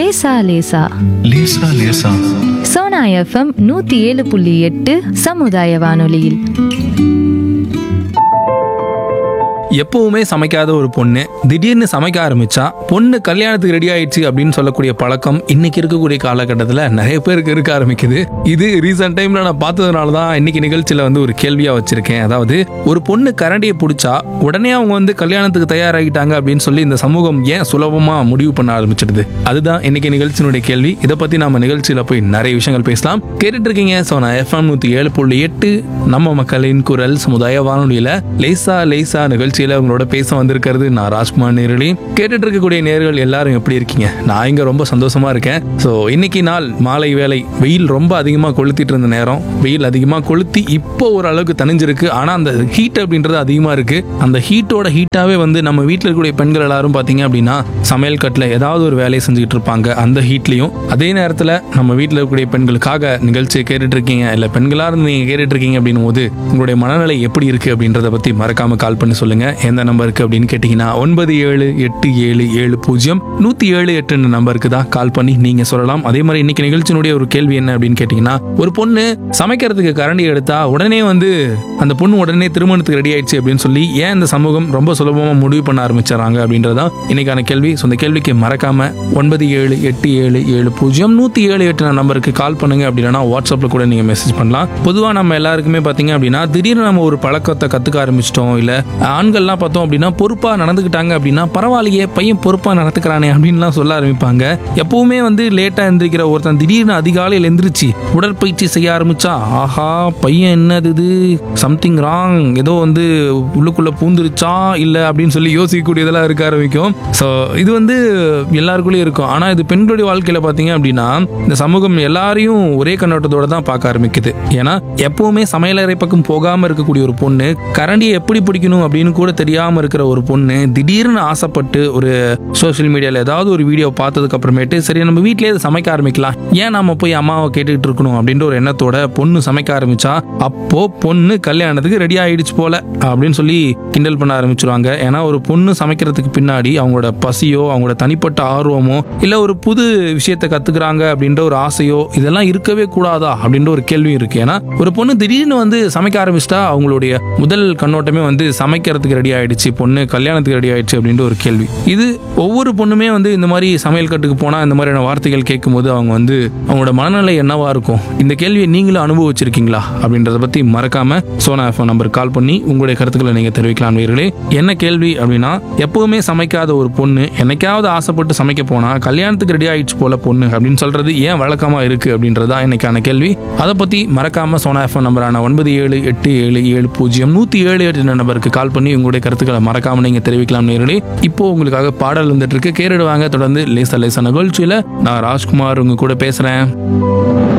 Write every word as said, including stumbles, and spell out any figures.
லேசா லேசா லேசா லேசா சோனா எஃப்எம் நூத்தி ஏழு புள்ளி எட்டு சமுதாய வானொலியில். எப்பவுமே சமைக்காத ஒரு பொண்ணு திடீர்னு சமைக்க ஆரம்பிச்சா பொண்ணு கல்யாணத்துக்கு ரெடி ஆயிடுச்சு அப்படின்னு சொல்லக்கூடிய பழக்கம் இன்னைக்கு இருக்கக்கூடிய காலகட்டத்தில் நிறைய பேருக்கு இருக்க ஆரம்பிக்குது. இது ரீசெண்ட் டைம்ல நான் பார்த்ததுனால தான் இன்னைக்கு நிகழ்ச்சியில வந்து ஒரு கேள்வியா வச்சிருக்கேன். அதாவது ஒரு பொண்ணு கரண்டியை பிடிச்சா உடனே அவங்க வந்து கல்யாணத்துக்கு தயாராகிட்டாங்க அப்படின்னு சொல்லி இந்த சமூகம் ஏன் சுலபமா முடிவு பண்ண ஆரம்பிச்சிடுது? அதுதான் இன்னைக்கு நிகழ்ச்சியினுடைய கேள்வி. இதை பத்தி நாம நிகழ்ச்சியில போய் நிறைய விஷயங்கள் பேசலாம். கேட்டுட்டு இருக்கீங்க சோனா எஃப்எம் நூத்தி ஏழு புள்ளி எட்டு நம்ம மக்களின் குரல் சமுதாய வானொலியில லேசா லேசா நிகழ்ச்சி உங்களோட பேச வந்திருக்கிறது நான் ராஜ்குமார் நேரலி. கேட்டுட்டு இருக்கக்கூடிய நேர்கள் எல்லாரும் எப்படி இருக்கீங்க? நான் இங்க ரொம்ப சந்தோஷமா இருக்கேன். ஸோ இன்னைக்கு நாள் மாலை வேலை வெயில் ரொம்ப அதிகமா கொளுத்திட்டு இருந்த நேரம், வெயில் அதிகமா கொளுத்தி இப்போ ஓரளவுக்கு தணிஞ்சிருக்கு. ஆனா அந்த ஹீட் அப்படின்றது அதிகமா இருக்கு. அந்த ஹீட்டோட ஹீட்டாவே வந்து நம்ம வீட்டில் இருக்கக்கூடிய பெண்கள் எல்லாரும் பாத்தீங்க அப்படின்னா சமையல் கட்டில் ஏதாவது ஒரு வேலையை செஞ்சுட்டு இருப்பாங்க அந்த ஹீட்லயும். அதே நேரத்தில் நம்ம வீட்டில் இருக்கக்கூடிய பெண்களுக்காக நிகழ்ச்சியை கேட்டுட்டு இருக்கீங்க, இல்ல பெண்களா இருந்து நீங்க கேட்டுட்டு இருக்கீங்க அப்படின்னும் போது உங்களுடைய மனநிலை எப்படி இருக்கு அப்படின்றத பத்தி மறக்காம கால் பண்ணி சொல்லுங்க. எந்த நம்பருக்கு அப்படின்னு கேட்டீங்கன்னா ஒன்பது ஏழு எட்டு ஏழு ஏழு பூஜ்ஜியம் நூத்தி ஏழு எட்டு நம்பருக்கு தான் கால் பண்ணி நீங்க சொல்லலாம். அதே மாதிரி இன்னைக்கு நிகழ்ச்சியினுடைய ஒரு கேள்வி என்ன அப்படின்னு கேட்டீங்கன்னா, ஒரு பொண்ணு சமைக்கிறதுக்கு கரண்டி எடுத்தா உடனே வந்து அந்த பொண்ணு உடனே திருமணத்துக்கு ரெடி ஆயிடுச்சு அப்படின்னு சொல்லி ஏன் இந்த சமூகம் ரொம்ப சுலபமா முடிவு பண்ண ஆரம்பிச்சாங்க அப்படின்றதான் இன்னைக்கான கேள்வி. அந்த கேள்விக்கு மறக்காம ஒன்பது ஏழு எட்டு ஏழு ஏழு பூஜ்ஜியம் நூத்தி ஏழு எட்டு நம்பருக்கு கால் பண்ணுங்க. அப்படின்னா வாட்ஸ்அப்ல கூட நீங்க மெசேஜ் பண்ணலாம். பொதுவா நம்ம எல்லாருக்குமே பாத்தீங்க அப்படின்னா திடீர்னு நம்ம ஒரு பழக்கத்தை கத்துக்க ஆரம்பிச்சிட்டோம், இல்ல ஆண்கள் பார்த்தோம் அப்படின்னா பொறுப்பா நடந்துக்கிட்டாங்க அப்படின்னா பரவாயில்லையே பையன் பொறுப்பா நடத்துக்கிறானே அப்படின்லாம் சொல்ல ஆரம்பிப்பாங்க. எப்பவுமே வந்து லேட்டா எந்திரிக்கிற ஒருத்தன் திடீர்னு அதிகாலையில் எந்திரிச்சு உடற்பயிற்சி செய்ய ஆரம்பிச்சா ஆஹா பையன் என்னது இது சம்திங் ராங், ஏதோ வந்து உள்ளுக்குள்ள பூந்துருச்சா இல்ல அப்படின்னு சொல்லி யோசிக்கக்கூடியதெல்லாம் இருக்க ஆரம்பிக்கும். ஸோ இது வந்து எல்லாருக்குள்ளேயும் இருக்கும். ஆனா இது பெண்களுடைய வாழ்க்கையில பாத்தீங்க அப்படின்னா இந்த சமூகம் எல்லாரையும் ஒரே கண்ணோட்டத்தோட தான் பார்க்க ஆரம்பிக்குது. ஏன்னா எப்பவுமே சமையலறை பக்கம் போகாம இருக்கக்கூடிய ஒரு பொண்ணு கரண்டியை எப்படி பிடிக்கணும் அப்படின்னு கூட தெரியாம இருக்கிற ஒரு பொண்ணு திடீர்னு ஆசைப்பட்டு ஒரு சோசியல் மீடியால ஏதாவது ஒரு வீடியோ பார்த்ததுக்கு அப்புறமேட்டு சரி நம்ம வீட்லயே சமைக்க ஆரம்பிக்கலாம், ஏன் நாம போய் அம்மாவை கேட்டுக்கிட்டு இருக்கணும் அப்படின்ற ஒரு எண்ணத்தோட பொண்ணு சமைக்க ஆரம்பிச்சா அப்போ பொண்ணு கல்யாணத்துக்கு ரெடி ஆயிடுச்சு போல அப்படின்னு சொல்லி கிண்டல் பண்ண ஆரம்பிச்சிருவாங்க. ஏன்னா ஒரு பொண்ணு சமைக்கிறதுக்கு பின்னாடி அவங்களோட பசியோ அவங்களோட தனிப்பட்ட ஆர்வமோ இல்ல ஒரு புது விஷயத்தை கத்துக்கிறாங்க அப்படின்ற ஒரு ஆசையோ இதெல்லாம் இருக்கவே கூடாதா அப்படின்ற ஒரு கேள்வி இருக்கு. ஏன்னா ஒரு பொண்ணு திடீர்னு வந்து சமைக்க ஆரம்பிச்சிட்டா அவங்களுடைய முதல் கண்ணோட்டமே வந்து சமைக்கிறதுக்கு ரெடி ஆயிடுச்சு, பொண்ணு கல்யாணத்துக்கு ரெடி ஆயிடுச்சு அப்படின்ற ஒரு கேள்வி. இது ஒவ்வொரு பொண்ணுமே வந்து இந்த மாதிரி சமையல் கட்டுக்கு போனா இந்த மாதிரியான வார்த்தைகள் கேட்கும் போது அவங்க வந்து அவங்களோட மனநிலை என்னவா இருக்கும்? இந்த கேள்வியை நீங்களும் அனுபவிச்சிருக்கீங்களா அப்படின்றத பத்தி மறக்காம சோனா எஃப்எம் நம்பர் கால் பண்ணி உங்களுடைய கருத்துக்களை நீங்க தெரிவிக்கலாம். வீரர்களே என்ன கேள்வி அப்படின்னா, எப்பவுமே சமைக்காத ஒரு பொண்ணு என்னைக்காவது ஆசைப்பட்டு சமைக்க போனா கல்யாணத்துக்கு ரெடி ஆயிடுச்சு போல பொண்ணு அப்படின்னு சொல்றது ஏன் வழக்கமா இருக்கு அப்படின்றதா இன்னைக்கான கேள்வி. அதை பத்தி மறக்காம சோனா எஃப்எம் நம்பரான ஒன்பது ஏழு எட்டு ஏழு ஏழு பூஜ்ஜியம் நூத்தி ஏழு எட்டு நம்பருக்கு கால் பண்ணி உங்களுடைய கருத்துக்களை மறக்காம நீங்க தெரிவிக்கலாம். நேரடி இப்போ உங்களுக்காக பாடல் வந்துட்டு இருக்கு, கேட்டுடுவாங்க. தொடர்ந்து லேசா லேசா நிகழ்ச்சியில நான் ராஜ்குமார் உங்க கூட பேசுறேன்.